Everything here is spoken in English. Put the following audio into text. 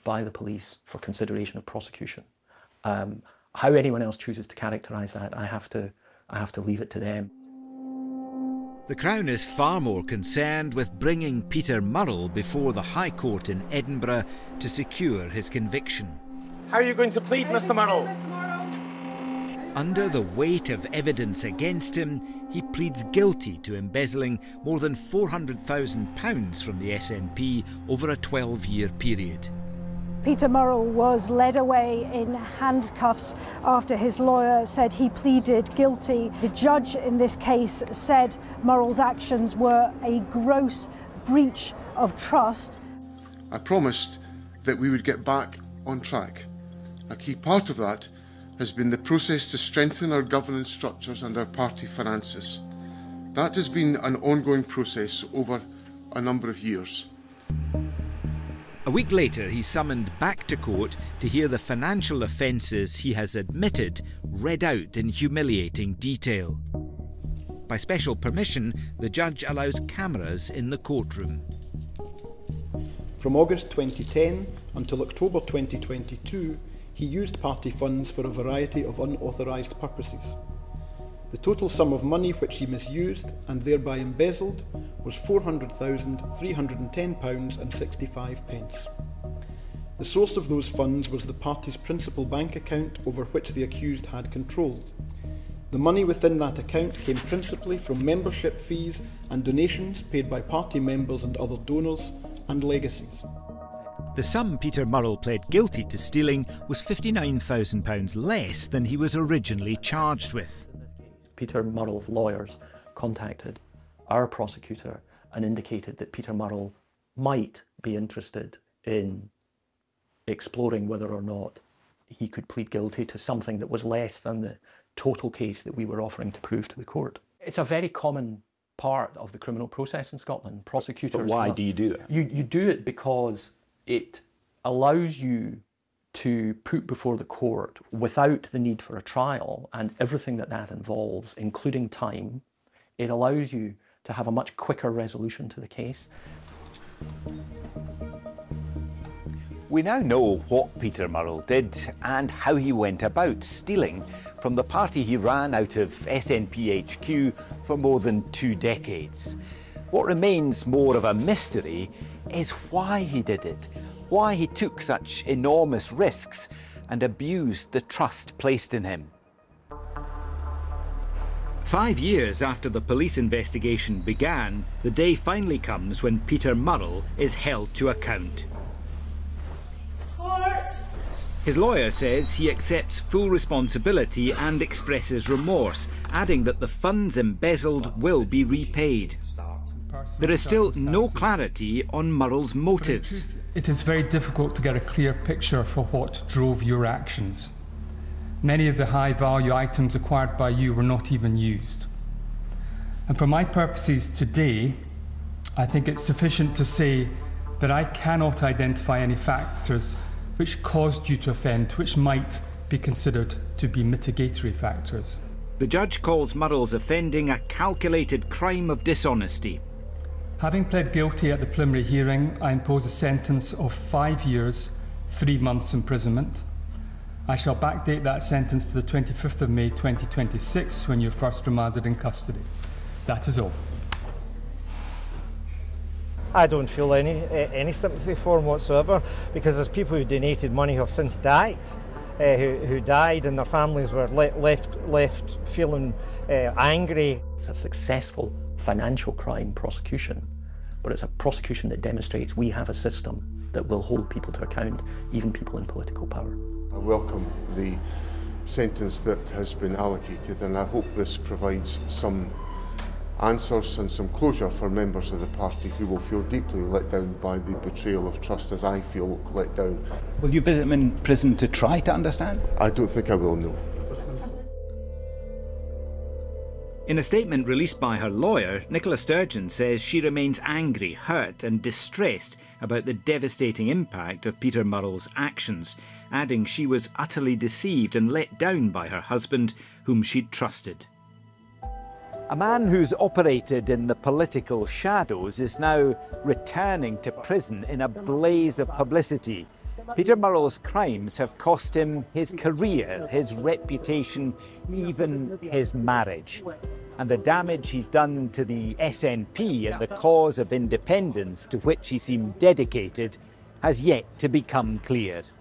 by the police for consideration of prosecution. How anyone else chooses to characterise that, I have to leave it to them. The Crown is far more concerned with bringing Peter Murrell before the High Court in Edinburgh to secure his conviction. How are you going to plead, Mr. Murrell? Under the weight of evidence against him, he pleads guilty to embezzling more than £400,000 from the SNP over a 12-year period. Peter Murrell was led away in handcuffs after his lawyer said he pleaded guilty. The judge in this case said Murrell's actions were a gross breach of trust. I promised that we would get back on track. A key part of that has been the process to strengthen our governance structures and our party finances. That has been an ongoing process over a number of years. A week later, he's summoned back to court to hear the financial offences he has admitted read out in humiliating detail. By special permission, the judge allows cameras in the courtroom. From August 2010 until October 2022, he used party funds for a variety of unauthorised purposes. The total sum of money which he misused and thereby embezzled was £400,310.65. The source of those funds was the party's principal bank account over which the accused had control. The money within that account came principally from membership fees and donations paid by party members and other donors, and legacies. The sum Peter Murrell pled guilty to stealing was £59,000 less than he was originally charged with. Peter Murrell's lawyers contacted our prosecutor and indicated that Peter Murrell might be interested in exploring whether or not he could plead guilty to something that was less than the total case that we were offering to prove to the court. It's a very common part of the criminal process in Scotland. Prosecutors... But why do you do that? You do it because it allows you to put before the court, without the need for a trial and everything that that involves, including time, it allows you to have a much quicker resolution to the case. We now know what Peter Murrell did and how he went about stealing from the party he ran out of SNP HQ for more than 2 decades. What remains more of a mystery is why he did it, why he took such enormous risks and abused the trust placed in him. 5 years after the police investigation began, the day finally comes when Peter Murrell is held to account. His lawyer says he accepts full responsibility and expresses remorse, adding that the funds embezzled will be repaid. There is still no clarity on Murrell's motives. It is very difficult to get a clear picture for what drove your actions. Many of the high-value items acquired by you were not even used. And for my purposes today, I think it's sufficient to say that I cannot identify any factors which caused you to offend, which might be considered to be mitigatory factors. The judge calls Murrell's offending a calculated crime of dishonesty. Having pled guilty at the preliminary hearing, I impose a sentence of 5 years, 3 months imprisonment. I shall backdate that sentence to the 25th of May 2026, when you're first remanded in custody. That is all. I don't feel any sympathy for him whatsoever, because there's people who donated money who have since died, who died, and their families were left feeling angry. It's a successful financial crime prosecution, but it's a prosecution that demonstrates we have a system that will hold people to account, even people in political power. I welcome the sentence that has been allocated, and I hope this provides some answers and some closure for members of the party who will feel deeply let down by the betrayal of trust, as I feel let down. Will you visit him in prison to try to understand? I don't think I will, no. In a statement released by her lawyer, Nicola Sturgeon says she remains angry, hurt and distressed about the devastating impact of Peter Murrell's actions, adding she was utterly deceived and let down by her husband, whom she'd trusted. A man who's operated in the political shadows is now returning to prison in a blaze of publicity. Peter Murrell's crimes have cost him his career, his reputation, even his marriage. And the damage he's done to the SNP and the cause of independence to which he seemed dedicated has yet to become clear.